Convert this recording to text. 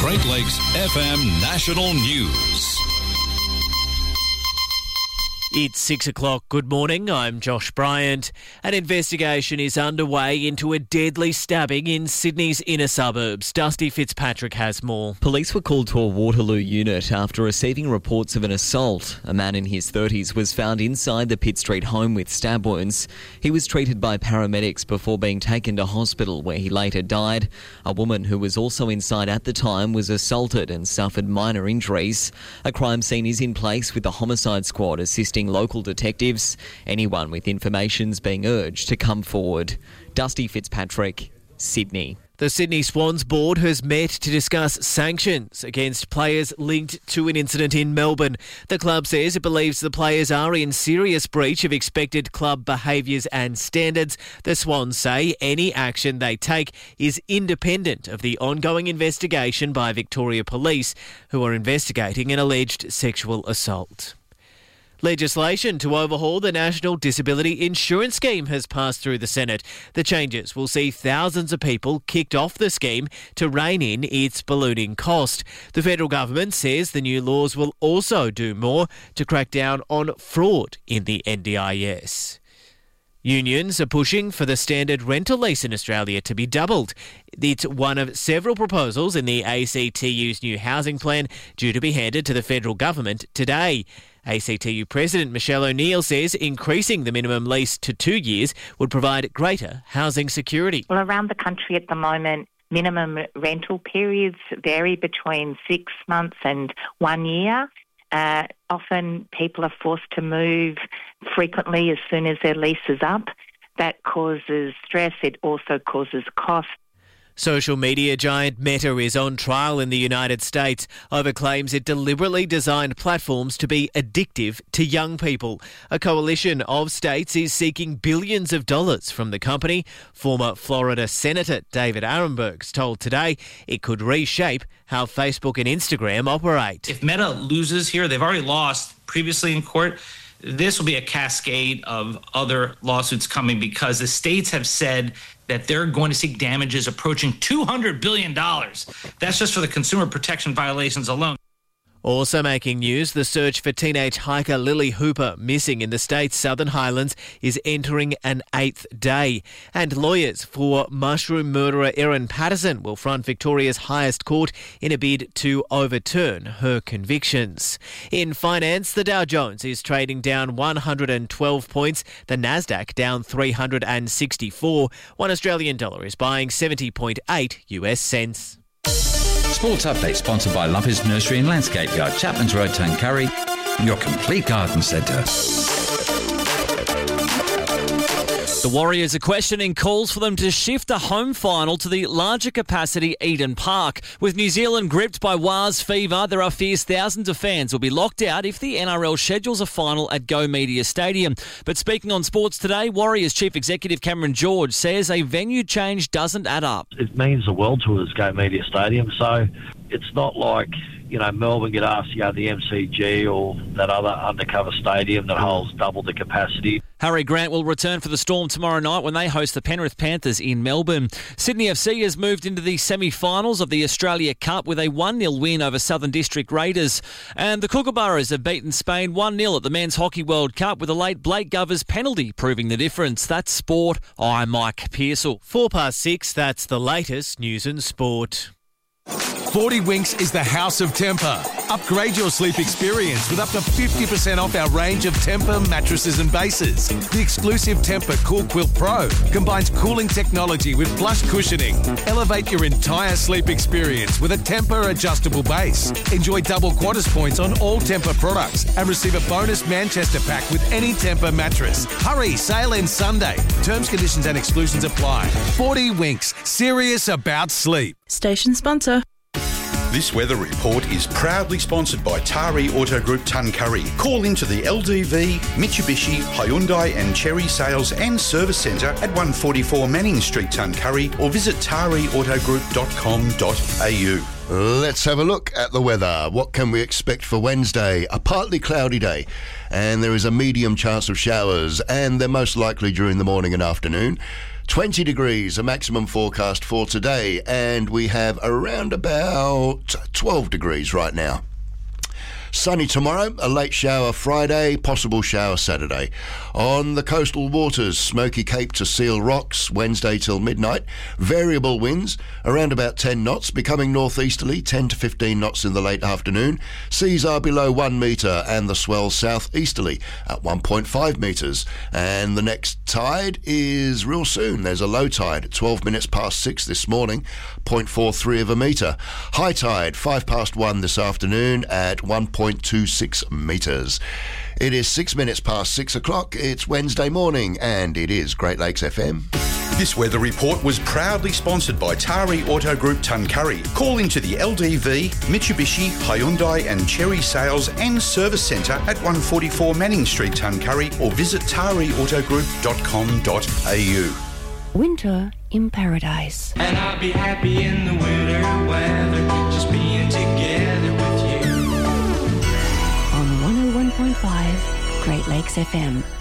Great Lakes FM National News. It's 6 o'clock. Good morning. I'm Josh Bryant. An investigation is underway into a deadly stabbing in Sydney's inner suburbs. Dusty Fitzpatrick has more. Police were called to a Waterloo unit after receiving reports of an assault. A man in his 30s was found inside the Pitt Street home with stab wounds. He was treated by paramedics before being taken to hospital, where he later died. A woman who was also inside at the time was assaulted and suffered minor injuries. A crime scene is in place with the homicide squad assisting local detectives. Anyone with information's being urged to come forward. Dusty Fitzpatrick, Sydney. The Sydney Swans board has met to discuss sanctions against players linked to an incident in Melbourne. The club says it believes the players are in serious breach of expected club behaviours and standards. The Swans say any action they take is independent of the ongoing investigation by Victoria Police, who are investigating an alleged sexual assault. Legislation to overhaul the National Disability Insurance Scheme has passed through the Senate. The changes will see thousands of people kicked off the scheme to rein in its ballooning cost. The federal government says the new laws will also do more to crack down on fraud in the NDIS. Unions are pushing for the standard rental lease in Australia to be doubled. It's one of several proposals in the ACTU's new housing plan due to be handed to the federal government today. ACTU President Michelle O'Neill says increasing the minimum lease to 2 years would provide greater housing security. Well, around the country at the moment, minimum rental periods vary between 6 months and 1 year. Often people are forced to move frequently as soon as their lease is up. That causes stress. It also causes cost. Social media giant Meta is on trial in the United States over claims it deliberately designed platforms to be addictive to young people. A coalition of states is seeking billions of dollars from the company. Former Florida Senator David Arenberg told Today it could reshape how Facebook and Instagram operate. If Meta loses here, they've already lost previously in court. This will be a cascade of other lawsuits coming because the states have said that they're going to seek damages approaching $200 billion. That's just for the consumer protection violations alone. Also making news, the search for teenage hiker Lily Hooper, missing in the state's Southern Highlands, is entering an 8th day. And lawyers for mushroom murderer Erin Patterson will front Victoria's highest court in a bid to overturn her convictions. In finance, the Dow Jones is trading down 112 points, the Nasdaq down 364. $1 Australian dollar is buying 70.8 US cents. Sports Update sponsored by Lovers Nursery and Landscape Yard, Chapman's Road, Tuncurry, your complete garden centre. The Warriors are questioning calls for them to shift a home final to the larger capacity Eden Park. With New Zealand gripped by Wars fever, there are fears thousands of fans will be locked out if the NRL schedules a final at Go Media Stadium. But speaking on Sports Today, Warriors Chief Executive Cameron George says a venue change doesn't add up. It means the world to us, Go Media Stadium, so it's not like, Melbourne get asked to go to the MCG or that other undercover stadium that holds double the capacity. Harry Grant will return for the Storm tomorrow night when they host the Penrith Panthers in Melbourne. Sydney FC has moved into the semi-finals of the Australia Cup with a 1-0 win over Southern District Raiders. And the Kookaburras have beaten Spain 1-0 at the Men's Hockey World Cup with a late Blake Govers penalty proving the difference. That's sport. I'm Mike Pearsall. 6:04, that's the latest news and sport. 40 Winks is the house of Tempur. Upgrade your sleep experience with up to 50% off our range of Tempur mattresses and bases. The exclusive Tempur Cool Quilt Pro combines cooling technology with plush cushioning. Elevate your entire sleep experience with a Tempur adjustable base. Enjoy double Qantas points on all Tempur products and receive a bonus Manchester pack with any Tempur mattress. Hurry, sale ends Sunday. Terms, conditions and exclusions apply. 40 Winks, serious about sleep. Station sponsor. This weather report is proudly sponsored by Tari Auto Group Tuncurry. Call into the LDV, Mitsubishi, Hyundai and Chery Sales and Service Centre at 144 Manning Street, Tuncurry, or visit tariautogroup.com.au. Let's have a look at the weather. What can we expect for Wednesday? A partly cloudy day, and there is a medium chance of showers, and they're most likely during the morning and afternoon. 20 degrees, a maximum forecast for today, and we have around about 12 degrees right now. Sunny tomorrow, a late shower Friday, possible shower Saturday. On the coastal waters, Smoky Cape to Seal Rocks, Wednesday till midnight. Variable winds, around about 10 knots, becoming northeasterly, 10 to 15 knots in the late afternoon. Seas are below 1 metre and the swell southeasterly at 1.5 metres. And the next tide is real soon. There's a low tide at 12 minutes past 6 this morning, 0.43 of a metre. High tide, 5 past 1 this afternoon at 1.26 metres. It is 6 minutes past 6 o'clock. It's Wednesday morning and it is Great Lakes FM. This weather report was proudly sponsored by Tari Auto Group Tuncurry. Call into the LDV, Mitsubishi, Hyundai and Cherry Sales and Service Centre at 144 Manning Street, Tuncurry, or visit tariautogroup.com.au. Winter in Paradise. And I'll be happy in the winter weather, just being together with you. On 101.5 Great Lakes FM.